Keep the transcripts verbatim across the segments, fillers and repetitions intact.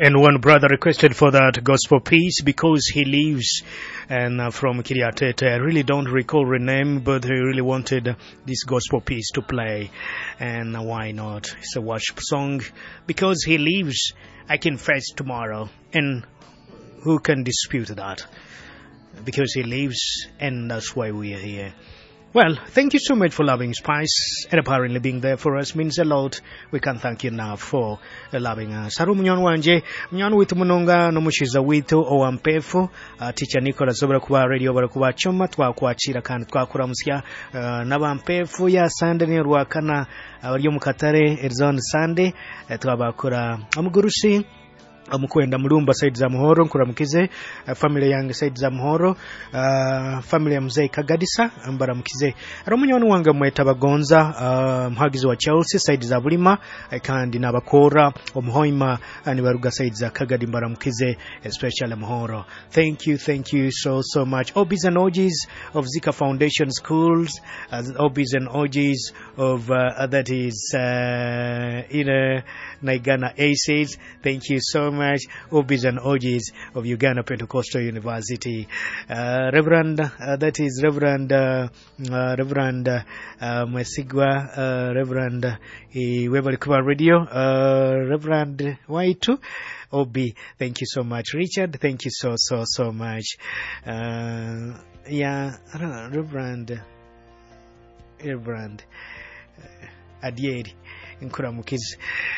And one brother requested for that gospel piece because he lives and uh, from Kiriatete. I really don't recall the name, but he really wanted this gospel piece to play. And uh, why not? It's a worship song. Because he lives, I can face tomorrow. And who can dispute that? Because he lives, and that's why we are here. Well, thank you so much for loving Spice and apparently being there for us means a lot. We can thank you now for uh, loving us. Haru munyon wanje, munyon witu munonga no mushiza witu owampefu, uh, teacher Nicholas obara kuba radio obara kuba choma twakwakira kandi twakuramusya uh, nabampefu ya Sunday ne rwakana abari mu Katare Erzone Sunday uh, twabakora amugurushi amukwenda mulumba side za Muhoro nkuramukize uh, family yange side za Muhoro uh, family ya mzee Kagadisa ambara mukize romunyoni wange mweta bagonza uh, mhagizi wa Chelsea side za Bulima uh, kandi nabakora omuhoima uh, ni baruga side za Kagadi mbara mukize especially Muhoro. Thank you, thank you so so much. Obis and O Gs of Zika Foundation Schools, uh, Obis and O Gs of uh, that is uh, in uh, Naigana Aces. Thank you so much. Obis and O Gs of Uganda Pentecostal University. Uh, Reverend, uh, that is Reverend uh, uh, Reverend uh, Mwesigwa, uh, Reverend uh, Webali Kuba Radio, uh, Reverend Waitu. Obi, thank you so much. Richard, thank you so, so, so much. Uh, yeah, Reverend, Reverend uh, Adieri Nkuramukiz.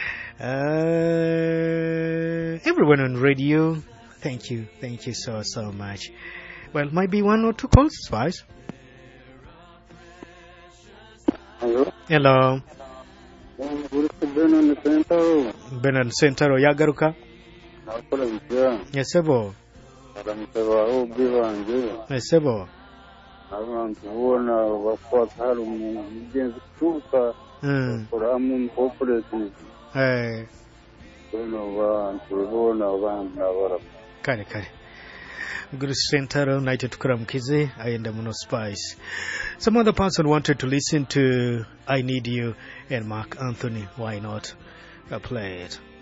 Uh, everyone on radio, thank you, thank you so, so much. Well, might be one or two calls, Spice. Hello. Hello. Benan Centaro. Benan Centaro, yagaruka? Yes, sebo. Yes, sebo. Abantu bona bakwatara umugenzi kuka for amun cooperative. Eh. Bona abantu bona abantu abara. Kare kare. Guru Centaro United Kuramkize, I end up no Spice. Some other person wanted to listen to I Need You and Mark Anthony. Why not? I'll play it.